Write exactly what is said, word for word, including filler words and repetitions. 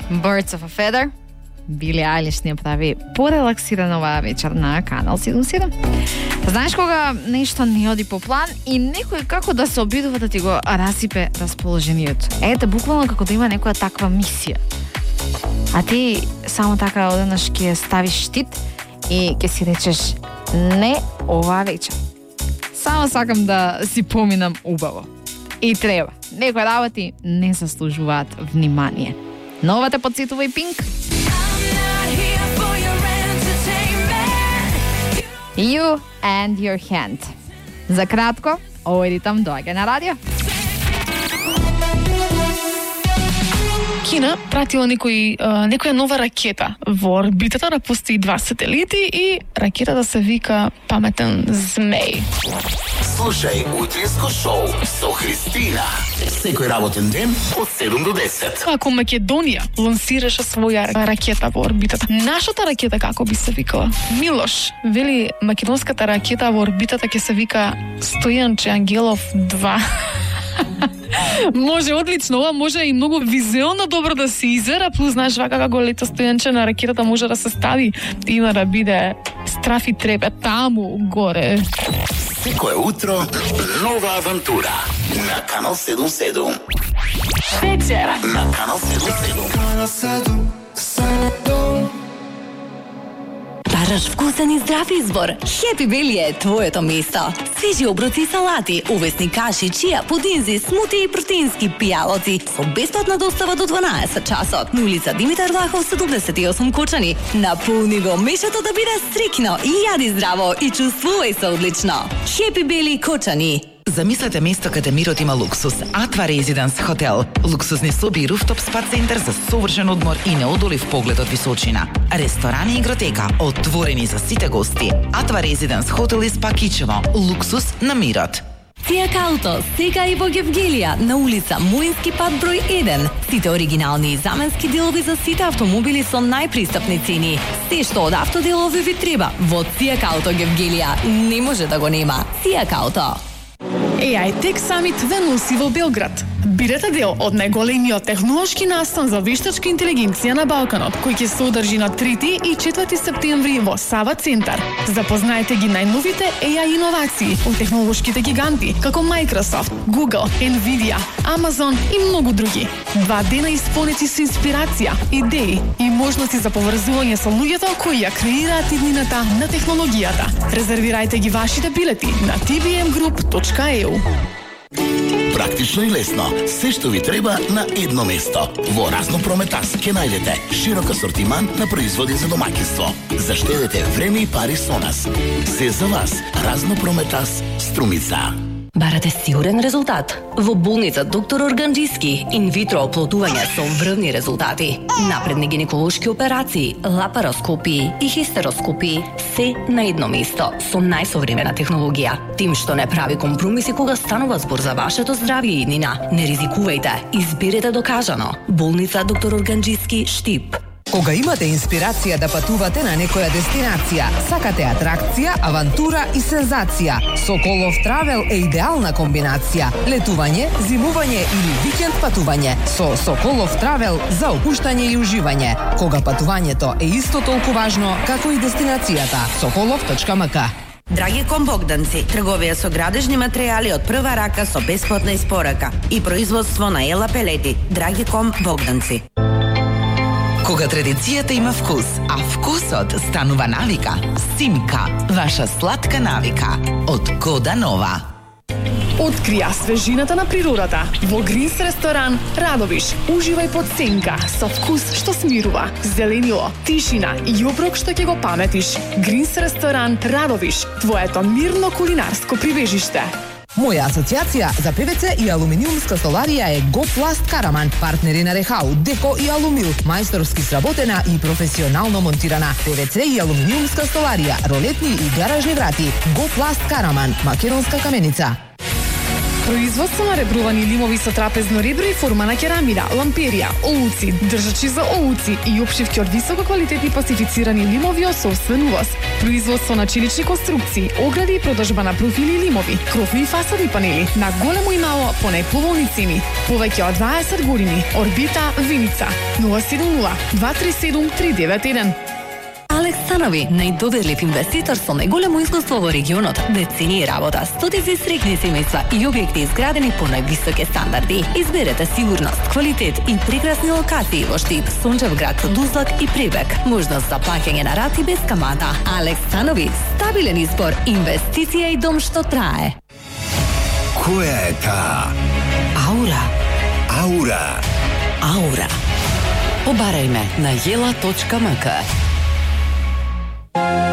Birds of a Feather. Били Айлиш ни прави порелаксирана оваа вечер на Канал седум седум. Знаеш кога нешто не оди по план и некој како да се обидува да ти го расипе расположението. Ете, буквално како да има некоја таква мисија. А ти само така одеднаш ќе ставиш штит и ќе си речеш не оваа вечер. Само сакам да си поминам убаво. И треба. Некои работи не заслужуваат внимание. Нова те подсетува и Пинк. You and your hand. За кратко, овој ритам доаѓа на радио. Кина пратила некој, некоја нова ракета во орбитата, да пусти два сателити и ракетата се вика Паметен змеј. Слушај утринско шоу со Христина. Секој работен ден од седум до десет. Ако Македонија лансираше своја ракета во орбитата, нашата ракета како би се викала? Милош вели македонската ракета во орбитата ќе се вика Стојанче Ангелов два. Може одлично, ова може и многу визуелно добро да се изера, плюс знаеш вака како лето стојанче на ракетата може да се стави, има да биде страф и трепет таму горе. Секое утро нова авантура на Канал седум седум. Вечер на Канал седум седум. Канал седум седум. Бараш вкусен и здрав избор. Хепи Бели е твоето место. Свежи оброци и салати, увесни каши, чија, пудинзи, смути и протеински пијалоци со бесплатна достава до дванаесет часот. На улица Димитар Влахов седумдесет и осум Кочани. Наполни го мешето да биде стрикно и јади здраво и чувствувај се одлично. Хепи Бели Кочани. Замислете место каде мирот има луксус. Атва Резиденс хотел. Луксузни соби и руфтоп спа центар за совршен одмор и неодолив поглед од височина. Ресторани и игротека отворени за сите гости. Атва Резиденс хотел и спа Кичево. Луксус на мирот. Цијак Ауто, сега и во Гевгелија, на улица Муински пат број еден. Сите оригинални и заменски делови за сите автомобили со најпристапни цени. Се што од автоделови ви треба, во Цијак Ауто Гевгелија не може да го нема. Цијак Ауто. ей ай Tech Summit две нула во Белград. Бидете дел од најголемиот технолошки настан за вештачка интелигенција на Балканот, кој ќе се одржи на трети и четврти септември во Сава центар. Запознаете ги најновите ей ай иновации од технолошките гиганти, како Microsoft, Google, Nvidia, Amazon и многу други. Два дена исполнети со инспирација, идеи и можности за поврзување со луѓето кои ја креираат иднината на технологијата. Резервирајте ги вашите билети на ти би ем груп точка е у. Практично и лесно. Се што ви треба на едно место. Во Разно Прометас ќе најдете широк асортиман на производи за домаќинство. Заштедете време и пари со нас. Се за вас. Разно Прометас, Струмица. Барате сигурен резултат? Во болница доктор Органџиски инвитро оплодување со врвни резултати. Напредни гинеколошки операции, лапароскопии и хистероскопии, се на едно место со најсовремена технологија. Тим што не прави компромиси кога станува збор за вашето здравје и иднина. Не ризикувајте, изберете докажано. Болница доктор Органџиски, Штип. Кога имате инспирација да патувате на некоја дестинација, сакате атракција, авантура и сензација, Соколов Травел е идеална комбинација. Летување, зимување или викенд патување со Соколов Травел за опуштање и уживање. Кога патувањето е исто толку важно како и дестинацијата. соколов точка ем ка. Драгиком Богданци, трговија со градежни материјали од прва рака со бесплатна испорака и производство на ела пелети. Драгиком Богданци. Кога традицијата има вкус, а вкусот станува навика. Симка, ваша сладка навика. Од Кода Нова. Открија свежината на природата во Гринс ресторан Радовиш. Уживај под сенка со вкус што смирува, зеленило, тишина и оброк што ќе го паметиш. Гринс ресторан Радовиш, твоето мирно кулинарско прибежиште. Моја асоциација за пе ве це и алуминиумска столарија е Гопласт Караман, партнери на Рехау, Деко и Алумил, мајсторски сработена и професионално монтирана. пе ве це и алуминиумска столарија, ролетни и гаражни врати. Гопласт Караман, македонска каменица. Производство на ребрувани лимови со трапезно ребро и форма на керамида, ламперија, олуци, држачи за олуци и опшивки од високо квалитетни пластифицирани лимови од собствен увоз. Производство на чилични конструкции, огради и продажба на профили лимови, крофни и фасадни панели на големо и мало по најповолни цени. Повеќе од дваесет години. Орбита Виница нула седум нула два три седум три девет еден. Алексанови, најдоверлив инвеститор со најголемо искуство во регионот, децении работа, стотици среќни семејства и објекти изградени по највисоки стандарди. Изберете сигурност, квалитет и прекрасни локации во Штип, Сончевград, Дуслак и Прибек. Можност за плаќање на рати без камата. Алексанови, стабилен избор, инвестиција и дом што трае. Која е таа? Аура. Аура. Аура. Побарај ме на jela точка m k.